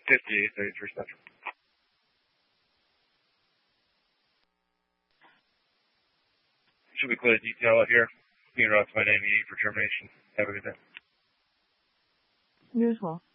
5833 Central. Should we put a detail out here? Peter, that's my name, E for termination. Have a good day. You as well.